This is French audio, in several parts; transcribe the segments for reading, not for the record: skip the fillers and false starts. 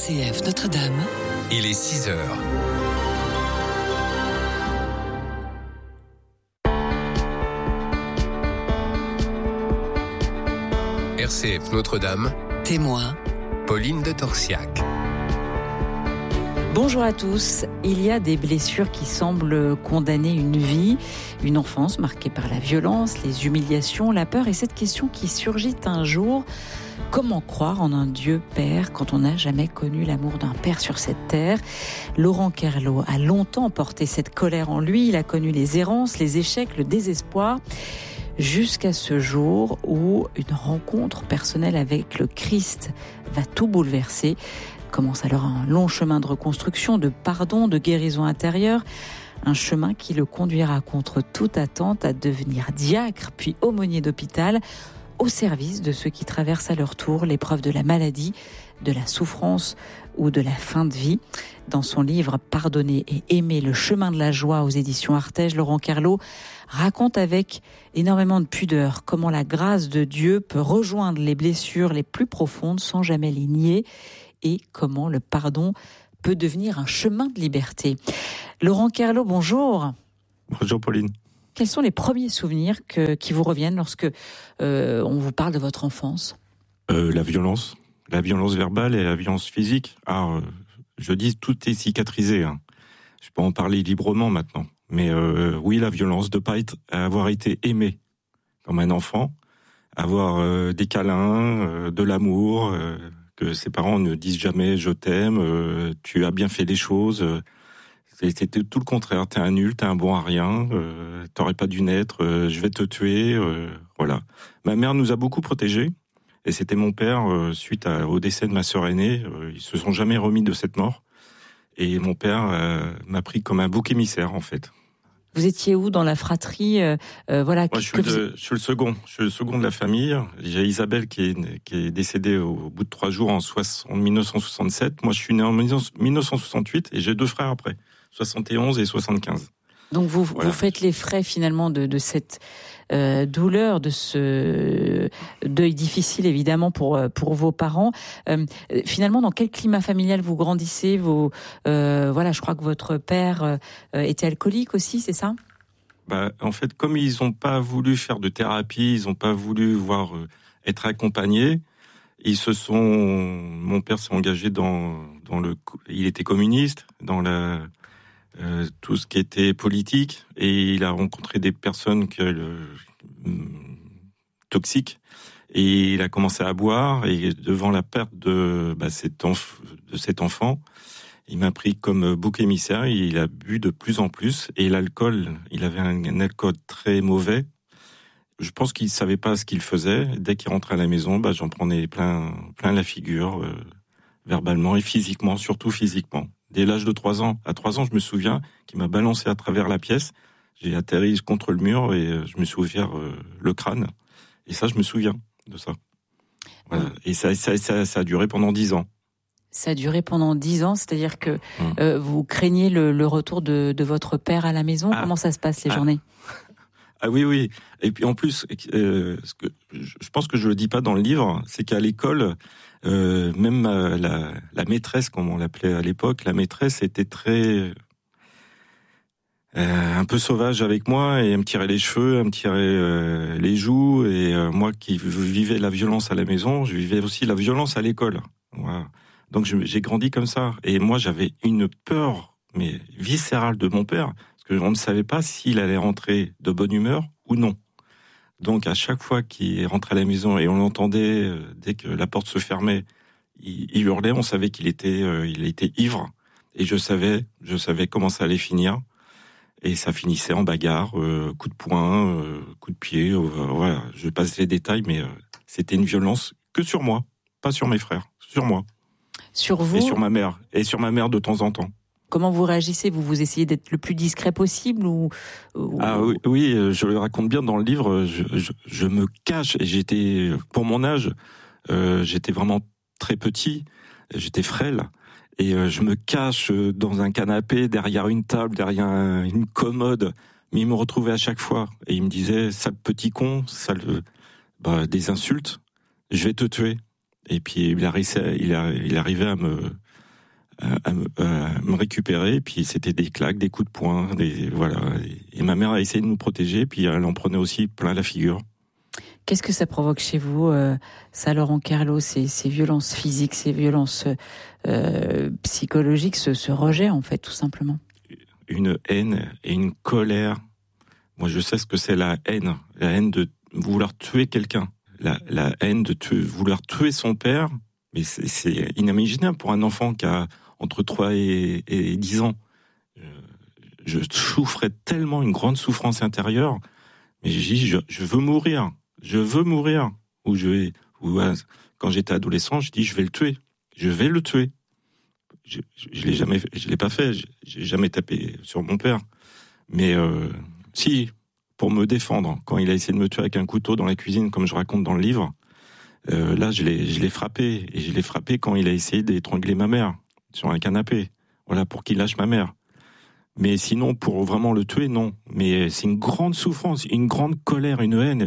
RCF Notre-Dame. Il est 6 heures. RCF Notre-Dame. Témoin. Pauline de Torsiac. Bonjour à tous. Il y a des blessures qui semblent condamner une vie, une enfance marquée par la violence, les humiliations, la peur et cette question qui surgit un jour. Comment croire en un Dieu Père quand on n'a jamais connu l'amour d'un Père sur cette terre ? Laurent Kerlot a longtemps porté cette colère en lui. Il a connu les errances, les échecs, le désespoir, jusqu'à ce jour où une rencontre personnelle avec le Christ va tout bouleverser. Commence alors un long chemin de reconstruction, de pardon, de guérison intérieure. Un chemin qui le conduira contre toute attente à devenir diacre, puis aumônier d'hôpital, au service de ceux qui traversent à leur tour l'épreuve de la maladie, de la souffrance ou de la fin de vie. Dans son livre « Pardonner et aimer, le chemin de la joie » aux éditions Artege, Laurent Kerlot raconte avec énormément de pudeur comment la grâce de Dieu peut rejoindre les blessures les plus profondes sans jamais les nier et comment le pardon peut devenir un chemin de liberté. Laurent Kerlot, bonjour. Bonjour Pauline. Quels sont les premiers souvenirs qui vous reviennent lorsque on vous parle de votre enfance ? La violence verbale et la violence physique. Alors, je dis tout est cicatrisé. Je peux en parler librement maintenant. Mais oui, la violence de pas avoir été aimé comme un enfant, avoir des câlins, de l'amour, que ses parents ne disent jamais je t'aime, tu as bien fait les choses. C'était tout le contraire. T'es un nul, t'es un bon à rien. T'aurais pas dû naître. Je vais te tuer. Voilà. Ma mère nous a beaucoup protégés. Et c'était mon père, suite au décès de ma sœur aînée. Ils se sont jamais remis de cette mort. Et mon père m'a pris comme un bouc émissaire, en fait. Vous étiez où dans la fratrie voilà. Moi, je suis le second. Je suis le second de la famille. J'ai Isabelle qui est décédée au bout de 3 jours en 1967. Moi, je suis né en 1968 et j'ai 2 frères après. 71 et 75. Donc vous faites les frais finalement de cette douleur, de ce deuil difficile évidemment pour vos parents. Finalement, dans quel climat familial vous grandissez ? Je crois que votre père était alcoolique aussi, c'est ça ? En fait, comme ils n'ont pas voulu faire de thérapie, ils n'ont pas voulu être accompagnés, mon père s'est engagé il était communiste, dans tout ce qui était politique, et il a rencontré des personnes toxiques, et il a commencé à boire, et devant la perte de cet enfant, il m'a pris comme bouc émissaire, et il a bu de plus en plus, et l'alcool, il avait un alcool très mauvais. Je pense qu'il savait pas ce qu'il faisait. Dès qu'il rentrait à la maison, j'en prenais plein la figure, verbalement et physiquement, surtout physiquement. Dès l'âge de 3 ans, à 3 ans, je me souviens qu'il m'a balancé à travers la pièce. J'ai atterri contre le mur et je me suis ouvert le crâne. Et ça, je me souviens de ça. Voilà. Et ça a duré pendant 10 ans. Ça a duré pendant 10 ans, c'est-à-dire que vous craignez le retour de votre père à la maison. Comment ça se passe les journées ? Ah oui. Et puis en plus, je pense que je le dis pas dans le livre, c'est qu'à l'école, même la maîtresse, comme on l'appelait à l'époque, la maîtresse était très un peu sauvage avec moi, et elle me tirait les cheveux, elle me tirait les joues, et moi qui vivais la violence à la maison, je vivais aussi la violence à l'école. Voilà. Donc j'ai grandi comme ça, et moi j'avais une peur mais viscérale de mon père. On ne savait pas s'il allait rentrer de bonne humeur ou non. Donc à chaque fois qu'il rentrait à la maison et on l'entendait, dès que la porte se fermait, il hurlait, on savait qu'il était ivre. Et je savais comment ça allait finir. Et ça finissait en bagarre, coup de poing, coup de pied. Voilà, je passe les détails, mais c'était une violence que sur moi, pas sur mes frères, sur moi. Sur vous ? Et sur ma mère de temps en temps. Comment vous réagissez ? Vous essayez d'être le plus discret possible ou... Ah oui, je le raconte bien dans le livre. Je me cache, et pour mon âge, j'étais vraiment très petit, j'étais frêle, et je me cache dans un canapé, derrière une table, derrière une commode. Mais il me retrouvait à chaque fois, et il me disait, sale petit con, des insultes, je vais te tuer. Et puis il arrivait à me à me récupérer. Et puis c'était des claques, des coups de poing, voilà. Et ma mère a essayé de nous protéger, puis elle en prenait aussi plein la figure. Qu'est-ce que ça provoque chez vous, ça, Laurent Kerlot, ces violences physiques, ces violences psychologiques, ce rejet, en fait, tout simplement? Une haine et une colère. Moi, je sais ce que c'est la haine de vouloir tuer quelqu'un, la haine de vouloir tuer son père. Mais c'est inimaginable pour un enfant qui a entre 3 et 10 ans. Je souffrais tellement, une grande souffrance intérieure, mais je dis, je veux mourir. Je veux mourir. Quand j'étais adolescent, je dis, je vais le tuer. Je vais le tuer. Je l'ai pas fait. J'ai jamais tapé sur mon père. Mais si, pour me défendre, quand il a essayé de me tuer avec un couteau dans la cuisine, comme je raconte dans le livre, là, je l'ai frappé. Et je l'ai frappé quand il a essayé d'étrangler ma mère sur un canapé. Voilà, pour qu'il lâche ma mère. Mais sinon, pour vraiment le tuer, non. Mais c'est une grande souffrance, une grande colère, une haine.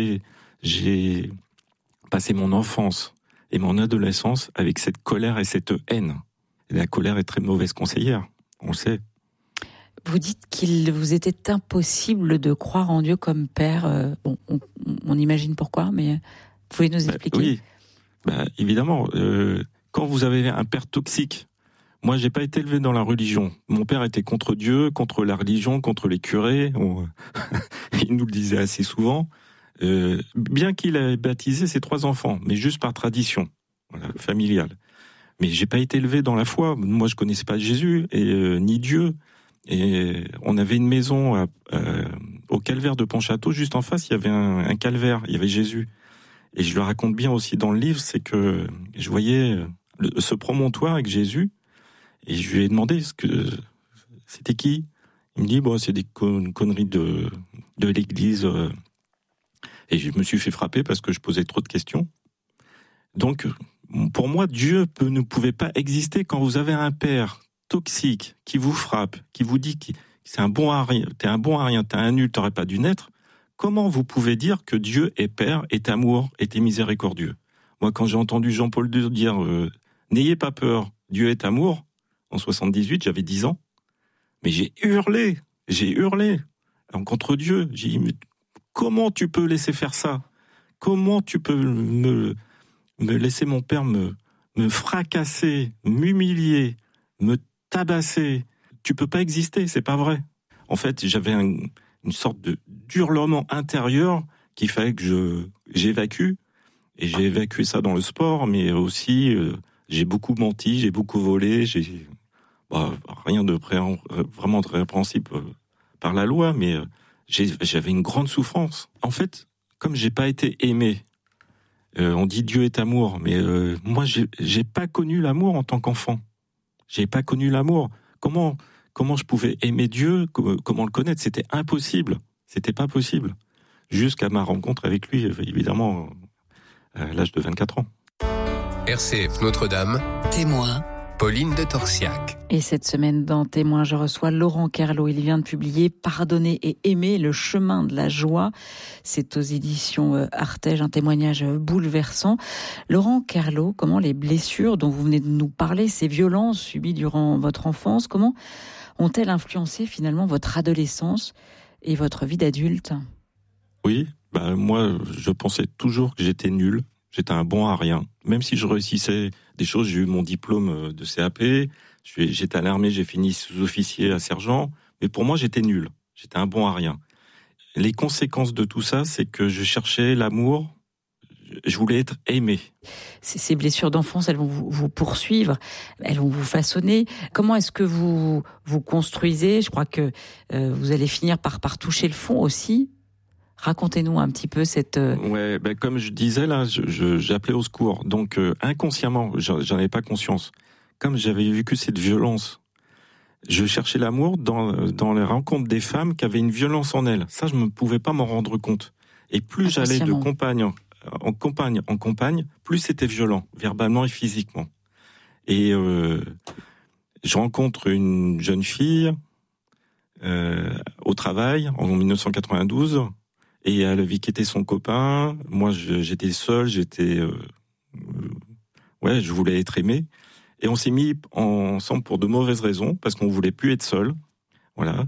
J'ai passé mon enfance et mon adolescence avec cette colère et cette haine. Et la colère est très mauvaise conseillère, on le sait. Vous dites qu'il vous était impossible de croire en Dieu comme père. Bon, on imagine pourquoi, mais vous pouvez nous expliquer? Oui, évidemment. Quand vous avez un père toxique, moi, j'ai pas été élevé dans la religion. Mon père était contre Dieu, contre la religion, contre les curés. Il nous le disait assez souvent. Bien qu'il ait baptisé ses 3 enfants, mais juste par tradition, voilà, familiale. Mais j'ai pas été élevé dans la foi. Moi, je connaissais pas Jésus ni Dieu. Et on avait une maison au calvaire de Pontchâteau, juste en face, il y avait un calvaire, il y avait Jésus. Et je le raconte bien aussi dans le livre, c'est que je voyais ce promontoire avec Jésus. Et je lui ai demandé c'était qui. Il me dit c'est des conneries de l'église. Et je me suis fait frapper parce que je posais trop de questions. Donc, pour moi, Dieu ne pouvait pas exister quand vous avez un père toxique qui vous frappe, qui vous dit que c'est un bon à rien, t'es un bon à rien, t'es un nul, t'aurais pas dû naître. Comment vous pouvez dire que Dieu est père, est amour, est miséricordieux? Moi, quand j'ai entendu Jean-Paul II dire n'ayez pas peur, Dieu est amour. En 78, j'avais 10 ans. Mais j'ai hurlé contre Dieu. J'ai dit, mais comment tu peux laisser faire ça? Comment tu peux me laisser mon père me fracasser, m'humilier, me tabasser? Tu peux pas exister, c'est pas vrai. En fait, j'avais une sorte d'hurlement intérieur qu'il fallait que j'évacue. Et j'ai évacué ça dans le sport, mais aussi j'ai beaucoup menti, j'ai beaucoup volé, rien de vraiment très répréhensible par la loi, mais j'avais une grande souffrance. En fait, comme j'ai pas été aimé, on dit Dieu est amour, mais moi j'ai pas connu l'amour en tant qu'enfant. J'ai pas connu l'amour. Comment je pouvais aimer Dieu, comment le connaître? C'était impossible. C'était pas possible. Jusqu'à ma rencontre avec lui, évidemment, à l'âge de 24 ans. RCF Notre-Dame. Témoin. Pauline de Torsiac. Et cette semaine dans Témoin, je reçois Laurent Kerlot. Il vient de publier Pardonner et aimer, le chemin de la joie. C'est aux éditions Artege, un témoignage bouleversant. Laurent Kerlot, comment les blessures dont vous venez de nous parler, ces violences subies durant votre enfance, comment ont-elles influencé finalement votre adolescence et votre vie d'adulte? Oui, moi je pensais toujours que j'étais nul. J'étais un bon à rien. Même si je réussissais des choses, j'ai eu mon diplôme de CAP, j'étais à l'armée, j'ai fini sous-officier à sergent, mais pour moi j'étais nul. J'étais un bon à rien. Les conséquences de tout ça, c'est que je cherchais l'amour, je voulais être aimé. Ces blessures d'enfance, elles vont vous poursuivre, elles vont vous façonner. Comment est-ce que vous construisez? Je crois que vous allez finir par toucher le fond aussi. Racontez-nous un petit peu cette... Ouais, comme je disais là, j'appelais au secours. Donc inconsciemment, j'en avais pas conscience. Comme j'avais vécu cette violence, je cherchais l'amour dans les rencontres des femmes qui avaient une violence en elles. Ça, je ne pouvais pas m'en rendre compte. Et plus j'allais de compagne en compagne, plus c'était violent, verbalement et physiquement. Et je rencontre une jeune fille au travail en 1992. Et elle avait quitté son copain. Moi, j'étais seul, je voulais être aimé. Et on s'est mis ensemble pour de mauvaises raisons, parce qu'on voulait plus être seul. Voilà.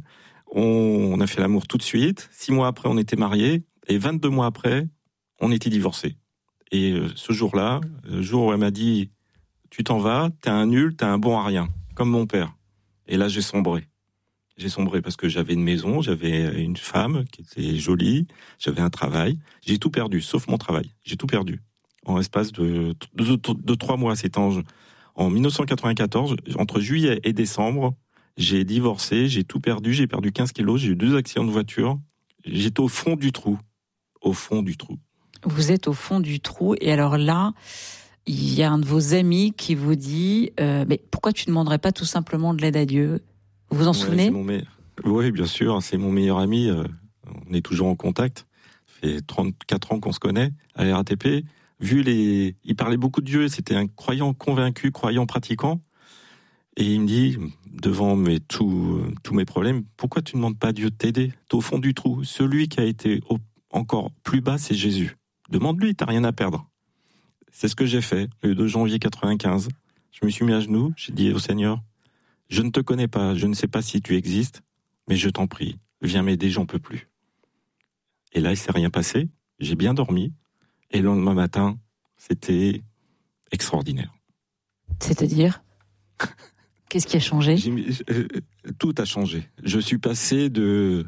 On a fait l'amour tout de suite. 6 mois après, on était mariés. Et 22 mois après, on était divorcés. Et ce jour-là, le jour où elle m'a dit « Tu t'en vas, t'es un nul, t'es un bon à rien », comme mon père. Et là, j'ai sombré. J'ai sombré parce que j'avais une maison, j'avais une femme qui était jolie, j'avais un travail. J'ai tout perdu, sauf mon travail. J'ai tout perdu. En l'espace de 3 mois, c'était en 1994, entre juillet et décembre, j'ai divorcé, j'ai tout perdu, j'ai perdu 15 kilos, j'ai eu 2 accidents de voiture. J'étais au fond du trou. Au fond du trou. Vous êtes au fond du trou, et alors là, il y a un de vos amis qui vous dit mais pourquoi tu ne demanderais pas tout simplement de l'aide à Dieu ? Vous vous en souvenez ? Oui, bien sûr, c'est mon meilleur ami. On est toujours en contact. Ça fait 34 ans qu'on se connaît à la RATP. Il parlait beaucoup de Dieu, c'était un croyant convaincu, croyant pratiquant. Et il me dit, devant tous mes problèmes, pourquoi tu ne demandes pas à Dieu de t'aider ? T'es au fond du trou. Celui qui a été encore plus bas, c'est Jésus. Demande-lui, t'as rien à perdre. C'est ce que j'ai fait, le 2 janvier 95. Je me suis mis à genoux, j'ai dit au Seigneur, je ne te connais pas, je ne sais pas si tu existes, mais je t'en prie, viens m'aider, j'en peux plus. Et là, il s'est rien passé, j'ai bien dormi, et le lendemain matin, c'était extraordinaire. C'est-à-dire ? Qu'est-ce qui a changé ? Tout a changé. Je suis passé de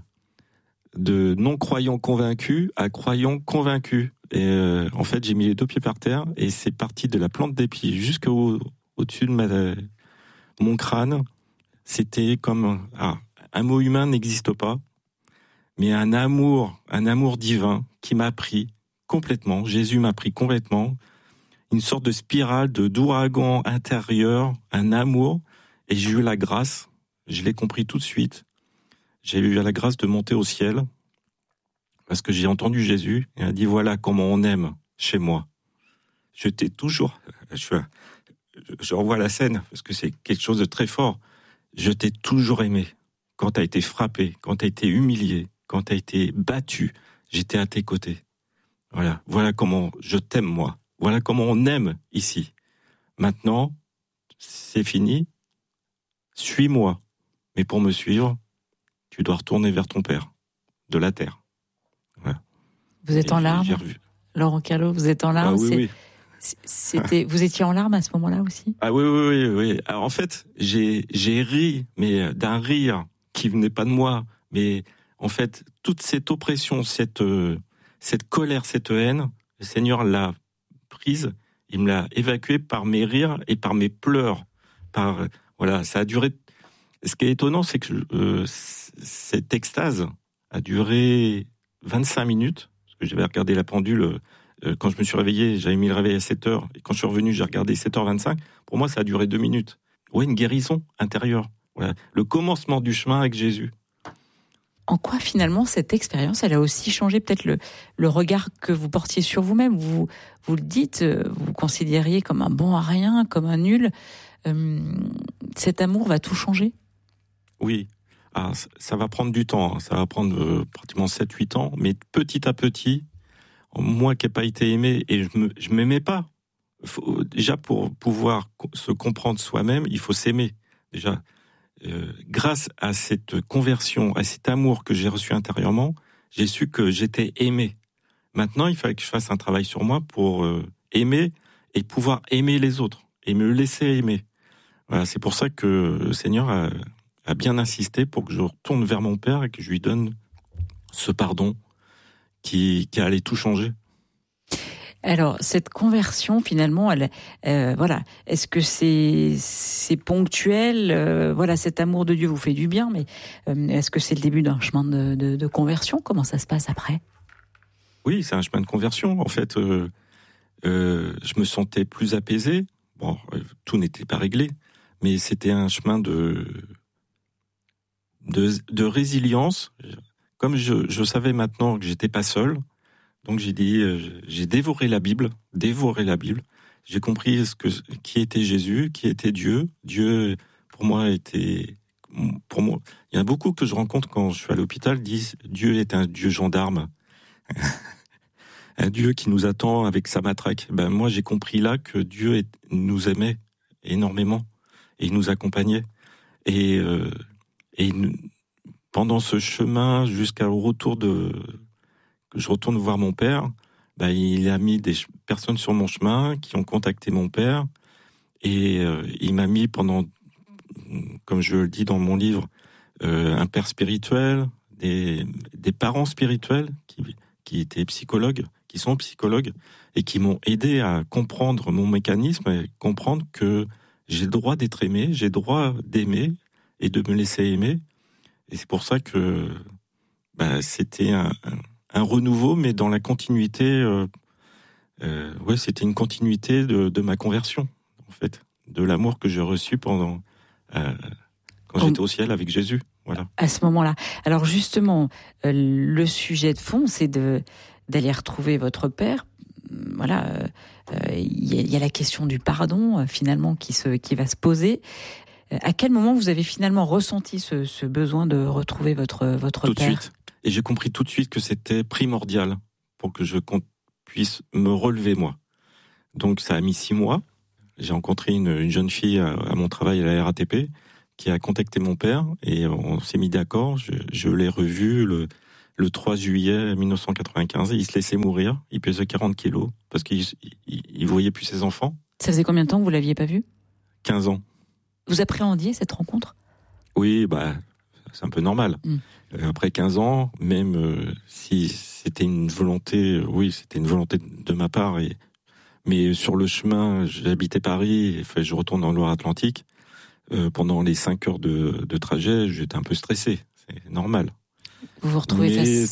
non-croyant convaincu à croyant convaincu. Et en fait, j'ai mis les 2 pieds par terre et c'est parti de la plante des pieds jusqu'au-dessus de mon crâne. C'était comme un mot humain n'existe pas, mais un amour divin qui m'a pris complètement. Jésus m'a pris complètement. Une sorte de spirale d'ouragan intérieur, un amour. Et j'ai eu la grâce, je l'ai compris tout de suite. J'ai eu la grâce de monter au ciel parce que j'ai entendu Jésus. Il a dit voilà comment on aime chez moi. Je t'ai toujours, je revois la scène parce que c'est quelque chose de très fort. Je t'ai toujours aimé. Quand t'as été frappé, quand t'as été humilié, quand t'as été battu, j'étais à tes côtés. Voilà comment je t'aime moi. Voilà comment on aime ici. Maintenant, c'est fini. Suis-moi. Mais pour me suivre, tu dois retourner vers ton Père, de la terre. Voilà. Vous êtes en larmes, Laurent Callot, vous êtes en larmes. Oui. Vous étiez en larmes à ce moment-là aussi ? Ah oui. Alors en fait, j'ai ri, mais d'un rire qui venait pas de moi. Mais en fait, toute cette oppression, cette colère, cette haine, le Seigneur l'a prise, il me l'a évacuée par mes rires et par mes pleurs. Ça a duré. Ce qui est étonnant, c'est que cette extase a duré 25 minutes, parce que j'avais regardé la pendule. Quand je me suis réveillé, j'avais mis le réveil à 7h, et quand je suis revenu, j'ai regardé 7h25. Pour moi, ça a duré 2 minutes. Une guérison intérieure. Voilà. Le commencement du chemin avec Jésus. En quoi, finalement, cette expérience, elle a aussi changé peut-être le regard que vous portiez sur vous-même ? Vous le dites, vous considériez comme un bon à rien, comme un nul. Cet amour va tout changer ? Oui. Ça va prendre du temps. Ça va prendre pratiquement 7-8 ans. Mais petit à petit, moi qui n'ai pas été aimé, et je m'aimais pas. Déjà, pour pouvoir se comprendre soi-même, il faut s'aimer. Déjà, grâce à cette conversion, à cet amour que j'ai reçu intérieurement, j'ai su que j'étais aimé. Maintenant, il fallait que je fasse un travail sur moi pour aimer et pouvoir aimer les autres et me laisser aimer. Voilà, c'est pour ça que le Seigneur a bien insisté pour que je retourne vers mon Père et que je lui donne ce pardon qui allait tout changer. Alors, cette conversion, finalement, est-ce que c'est ponctuel ? Cet amour de Dieu vous fait du bien, mais est-ce que c'est le début d'un chemin de conversion ? Comment ça se passe après ? Oui, c'est un chemin de conversion. En fait, je me sentais plus apaisé. Bon, tout n'était pas réglé, mais c'était un chemin de résilience. Comme je savais maintenant que j'étais pas seul, donc j'ai dévoré la Bible. J'ai compris qui était Jésus, qui était Dieu. Dieu, pour moi, il y en a beaucoup que je rencontre quand je suis à l'hôpital, disent Dieu est un Dieu gendarme. Un Dieu qui nous attend avec sa matraque. Moi, j'ai compris là que Dieu nous aimait énormément. Et il nous accompagnait. Et pendant ce chemin, jusqu'au retour que je retourne voir mon père, il a mis des personnes sur mon chemin qui ont contacté mon père. Et il m'a mis pendant, comme je le dis dans mon livre, un père spirituel, des parents spirituels qui étaient psychologues, qui sont psychologues, et qui m'ont aidé à comprendre mon mécanisme, et comprendre que j'ai le droit d'être aimé, j'ai le droit d'aimer et de me laisser aimer. Et c'est pour ça que c'était un renouveau, mais dans la continuité. C'était une continuité de ma conversion, en fait, de l'amour que j'ai reçu quand j'étais au ciel avec Jésus. Voilà. À ce moment-là. Alors justement, le sujet de fond, c'est d'aller retrouver votre père. Voilà, il y a la question du pardon finalement qui va se poser. À quel moment vous avez finalement ressenti ce besoin de retrouver votre père ? Tout de suite. Et j'ai compris tout de suite que c'était primordial pour que je puisse me relever moi. Donc ça a mis 6 mois. J'ai rencontré une jeune fille à mon travail à la RATP qui a contacté mon père et on s'est mis d'accord. Je l'ai revu le 3 juillet 1995. Il se laissait mourir. Il pesait 40 kilos parce qu'il voyait plus ses enfants. Ça faisait combien de temps que vous l'aviez pas vu ? 15 ans. Vous appréhendiez cette rencontre ? Oui, c'est un peu normal. Après 15 ans, même si c'était une volonté, c'était une volonté de ma part. Mais sur le chemin, j'habitais Paris, je retourne dans le Loire-Atlantique. Pendant les 5 heures de trajet, j'étais un peu stressé. C'est normal. Vous vous retrouvez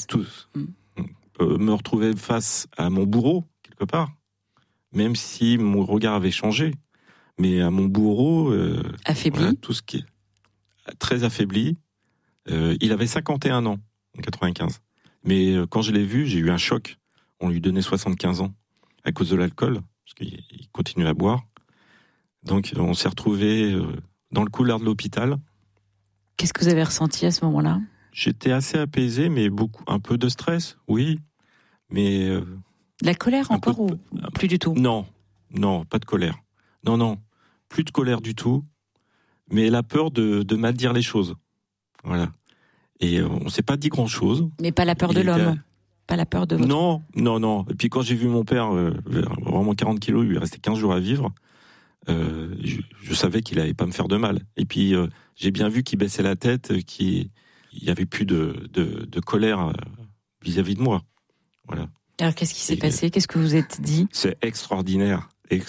me retrouver face à mon bourreau, quelque part. Même si mon regard avait changé. Mais à mon bourreau... affaibli. Voilà, tout ce qui est très affaibli. Il avait 51 ans, en 95. Mais quand je l'ai vu, j'ai eu un choc. On lui donnait 75 ans à cause de l'alcool, parce qu'il continuait à boire. Donc on s'est retrouvés dans le couloir de l'hôpital. Qu'est-ce que vous avez ressenti à ce moment-là ? J'étais assez apaisé, mais un peu de stress, oui. Mais... la colère encore ou plus du tout ? Non, pas de colère. Non, plus de colère du tout. Mais la peur de mal dire les choses. Voilà. Et on s'est pas dit grand-chose. Mais pas la peur de l'homme. Pas la peur de votre... Non. Et puis quand j'ai vu mon père, vraiment 40 kilos, il lui restait 15 jours à vivre, je savais qu'il allait pas me faire de mal. Et puis j'ai bien vu qu'il baissait la tête, qu'il y avait plus de colère vis-à-vis de moi. Voilà. Alors qu'est-ce qui s'est passé ? Qu'est-ce que vous êtes dit ? C'est extraordinaire.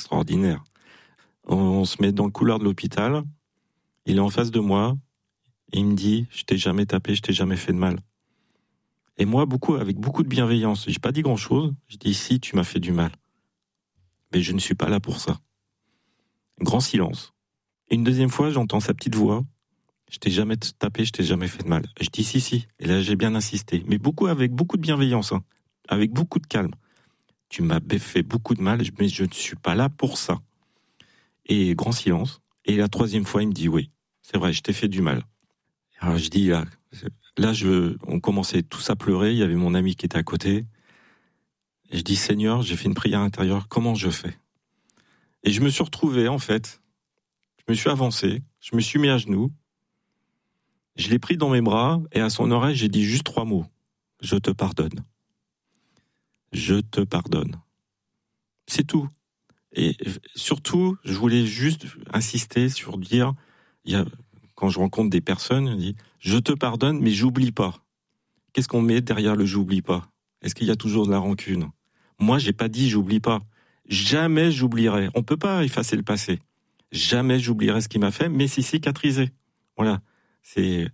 On se met dans le couloir de l'hôpital, il est en face de moi, et il me dit « Je t'ai jamais tapé, je t'ai jamais fait de mal ». Et moi, avec beaucoup de bienveillance, j'ai pas dit grand-chose, je dis « Si, tu m'as fait du mal, mais je ne suis pas là pour ça ». Grand silence. Et une deuxième fois, j'entends sa petite voix « Je t'ai jamais tapé, je t'ai jamais fait de mal ». Je dis « Si ». Et là, j'ai bien insisté, mais avec beaucoup de bienveillance, avec beaucoup de calme. « Tu m'as fait beaucoup de mal, mais je ne suis pas là pour ça ». Et grand silence. Et la troisième fois, il me dit « Oui, c'est vrai, je t'ai fait du mal ». Alors je dis, on commençait tous à pleurer, il y avait mon ami qui était à côté. Et je dis, Seigneur, j'ai fait une prière intérieure, comment je fais ? Et je me suis retrouvé, en fait, je me suis avancé, je me suis mis à genoux, je l'ai pris dans mes bras, et à son oreille, j'ai dit juste 3 mots. Je te pardonne. Je te pardonne. C'est tout. Et surtout, je voulais juste insister sur dire, quand je rencontre des personnes, on dit « Je te pardonne, mais j'oublie pas ». Qu'est-ce qu'on met derrière le « j'oublie pas » ? Est-ce qu'il y a toujours de la rancune ? Moi, j'ai pas dit « j'oublie pas ». Jamais j'oublierai. On peut pas effacer le passé. Jamais j'oublierai ce qu'il m'a fait, mais c'est cicatrisé. Voilà. C'est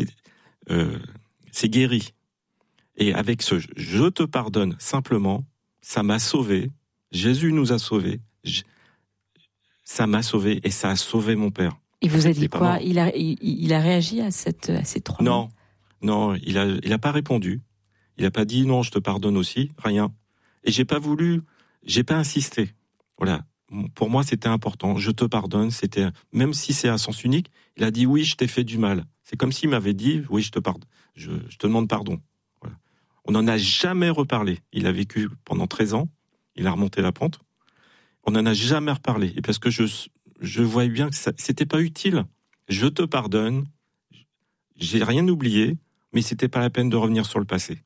guéri. Et avec ce « je te pardonne », simplement, ça m'a sauvé. Jésus nous a sauvés. Ça m'a sauvé et ça a sauvé mon père. Il vous a dit quoi ? Il a réagi à ces 3 mots ? Non, il a pas répondu. Il a pas dit non, je te pardonne aussi, rien. Et j'ai pas insisté. Voilà. Pour moi, c'était important. Je te pardonne. C'était, même si c'est à sens unique, il a dit oui, je t'ai fait du mal. C'est comme s'il m'avait dit oui, je te pardonne. Je te demande pardon. Voilà. On n'en a jamais reparlé. Il a vécu pendant 13 ans. Il a remonté la pente. On n'en a jamais reparlé. Et parce que je voyais bien que c'était pas utile. Je te pardonne, j'ai rien oublié, mais c'était pas la peine de revenir sur le passé.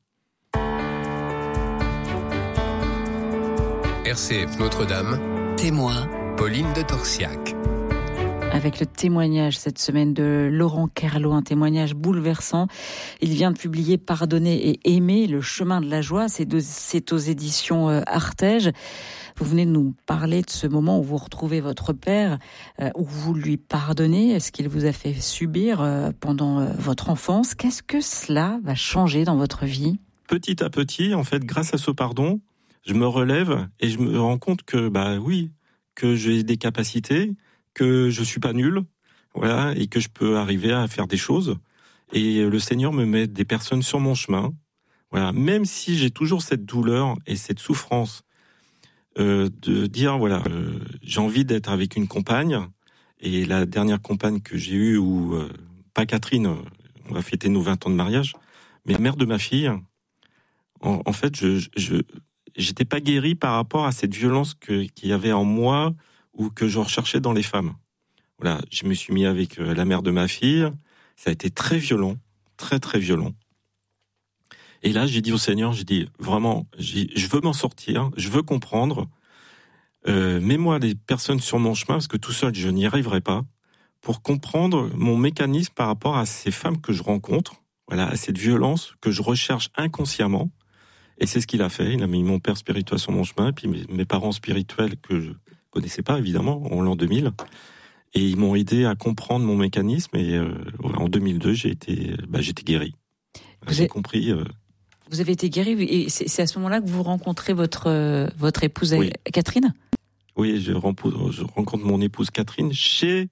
RCF Notre-Dame, Témoin. Pauline de Torsiac. Avec le témoignage cette semaine de Laurent Kerlot, un témoignage bouleversant. Il vient de publier Pardonner et aimer, le chemin de la joie. C'est aux éditions Artege. Vous venez de nous parler de ce moment où vous retrouvez votre père, où vous lui pardonnez, ce qu'il vous a fait subir pendant votre enfance. Qu'est-ce que cela va changer dans votre vie ? Petit à petit, en fait, grâce à ce pardon, je me relève et je me rends compte que, que j'ai des capacités, que je suis pas nul, voilà, et que je peux arriver à faire des choses. Et le Seigneur me met des personnes sur mon chemin, voilà, même si j'ai toujours cette douleur et cette souffrance de dire, j'ai envie d'être avec une compagne. Et la dernière compagne que j'ai eue, pas Catherine, on va fêter nos 20 ans de mariage, mais mère de ma fille, en fait, j'étais pas guéri par rapport à cette violence qu'il y avait en moi ou que je recherchais dans les femmes. Voilà, je me suis mis avec la mère de ma fille. Ça a été très violent, très très violent. Et là, j'ai dit au Seigneur, vraiment, je veux m'en sortir, je veux comprendre. Mets-moi des personnes sur mon chemin, parce que tout seul, je n'y arriverai pas, pour comprendre mon mécanisme par rapport à ces femmes que je rencontre, voilà, à cette violence que je recherche inconsciemment. Et c'est ce qu'il a fait. Il a mis mon père spirituel sur mon chemin, puis mes parents spirituels que je connaissais pas, évidemment, en l'an 2000. Et ils m'ont aidé à comprendre mon mécanisme. Et en 2002, j'ai été guéri. J'ai compris. Vous avez été guéri, et c'est à ce moment-là que vous rencontrez votre épouse, oui. Catherine ? Oui, je rencontre mon épouse Catherine chez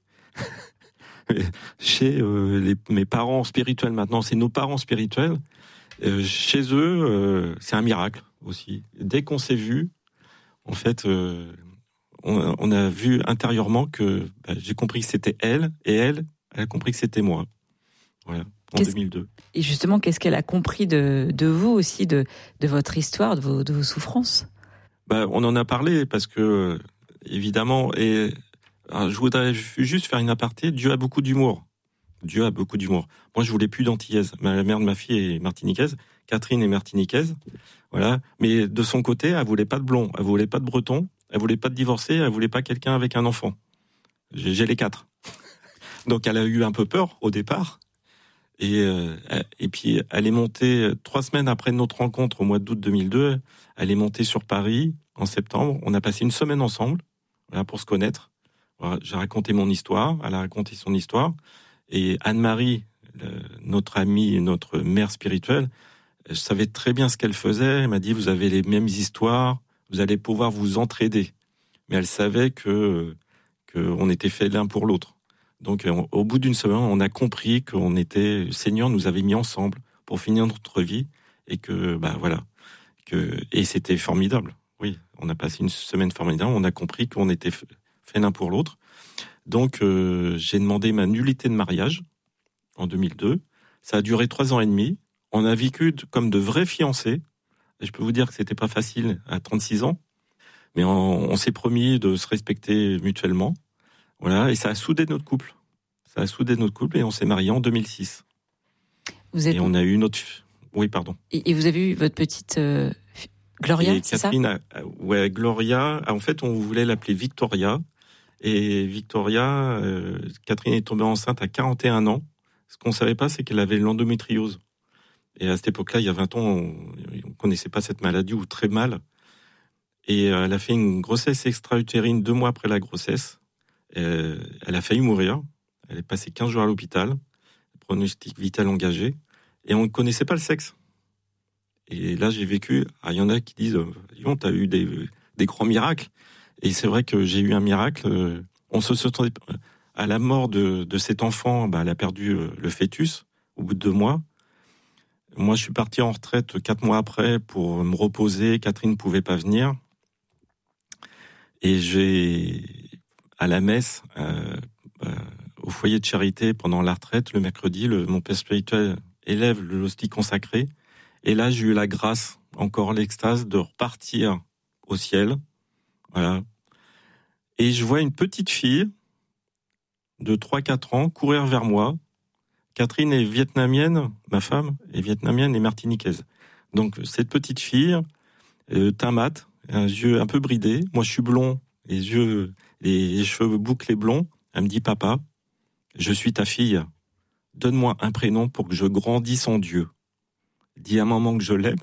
mes parents spirituels maintenant. C'est nos parents spirituels. Chez eux, c'est un miracle aussi. Dès qu'on s'est vu, en fait, on a vu intérieurement que j'ai compris que c'était elle, et elle a compris que c'était moi. Voilà, en 2002. Et justement, qu'est-ce qu'elle a compris de vous aussi, de votre histoire, de vos souffrances ? On en a parlé parce que, évidemment, je voudrais juste faire une aparté. Dieu a beaucoup d'humour. Moi, je voulais plus d'antillaise. La mère de ma fille est martiniquaise. Catherine est martiniquaise. Voilà. Mais de son côté, elle voulait pas de blond. Elle voulait pas de breton. Elle voulait pas de divorcé. Elle voulait pas quelqu'un avec un enfant. J'ai les 4. Donc, elle a eu un peu peur au départ. Et puis, elle est montée 3 semaines après notre rencontre au mois d'août 2002. Elle est montée sur Paris en septembre. On a passé une semaine ensemble, voilà, pour se connaître. Voilà, j'ai raconté mon histoire. Elle a raconté son histoire. Et Anne-Marie, notre amie, notre mère spirituelle, je savais très bien ce qu'elle faisait. Elle m'a dit, vous avez les mêmes histoires, vous allez pouvoir vous entraider. Mais elle savait qu'on était faits l'un pour l'autre. Donc, au bout d'une semaine, on a compris le Seigneur nous avait mis ensemble pour finir notre vie. Et et c'était formidable. Oui, on a passé une semaine formidable. On a compris qu'on était faits l'un pour l'autre. Donc, j'ai demandé ma nullité de mariage en 2002. Ça a duré 3 ans et demi. On a vécu comme de vrais fiancés. Et je peux vous dire que c'était pas facile à 36 ans. Mais on s'est promis de se respecter mutuellement. Voilà. Et ça a soudé notre couple. Et on s'est mariés en 2006. Et on a eu notre... Oui, pardon. Et vous avez eu votre petite Gloria, et c'est Catherine, ça ? Ouais, Gloria. En fait, on voulait l'appeler Victoria. Et Victoria, Catherine est tombée enceinte à 41 ans. Ce qu'on ne savait pas, c'est qu'elle avait l'endométriose. Et à cette époque-là, il y a 20 ans, on ne connaissait pas cette maladie, ou très mal. Et elle a fait une grossesse extra-utérine 2 mois après la grossesse. Elle a failli mourir. Elle est passée 15 jours à l'hôpital. Pronostic vital engagé. Et on ne connaissait pas le sexe. Et là, j'ai vécu... il y en a qui disent, tu as eu des grands miracles. Et c'est vrai que j'ai eu un miracle. On se sentait à la mort de cet enfant. Elle a perdu le fœtus au bout de 2 mois. Moi, je suis parti en retraite 4 mois après pour me reposer. Catherine ne pouvait pas venir. Et j'ai, à la messe, au foyer de charité, pendant la retraite, le mercredi, mon père spirituel élève l'hostie consacrée. Et là, j'ai eu la grâce, encore l'extase, de repartir au ciel. Voilà. Et je vois une petite fille de 3-4 ans courir vers moi. Catherine est vietnamienne, ma femme est vietnamienne et martiniquaise. Donc cette petite fille, teint mat, un yeux un peu bridés, moi je suis blond, les cheveux bouclés blonds, elle me dit « Papa, je suis ta fille, donne-moi un prénom pour que je grandisse en Dieu. » Dis à maman que je l'aime.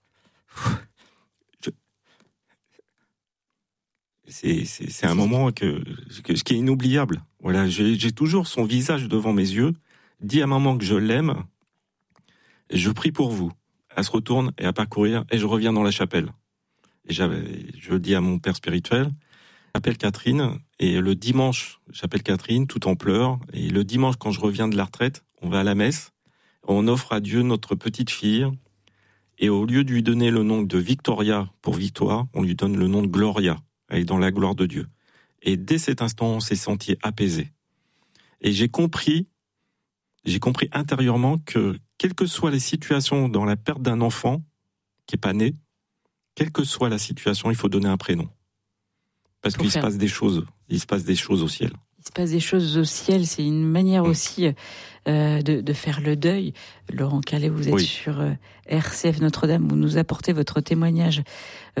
C'est un moment ce qui est inoubliable. Voilà, j'ai toujours son visage devant mes yeux. Dis à maman que je l'aime. Et je prie pour vous. Elle se retourne et à parcourir et je reviens dans la chapelle. Et je dis à mon père spirituel, j'appelle Catherine et le dimanche, j'appelle Catherine tout en pleurs. Et le dimanche, quand je reviens de la retraite, on va à la messe. On offre à Dieu notre petite fille. Et au lieu de lui donner le nom de Victoria pour victoire, on lui donne le nom de Gloria. Elle est dans la gloire de Dieu. Et dès cet instant, on s'est senti apaisé. Et j'ai compris intérieurement que, quelles que soient les situations dans la perte d'un enfant qui n'est pas né, quelle que soit la situation, il faut donner un prénom. Parce qu'il se passe des choses. Il se passe des choses au ciel. Il se passe des choses au ciel. C'est une manière aussi de faire le deuil. Laurent Calais, vous êtes sur RCF Notre-Dame. Vous nous apportez votre témoignage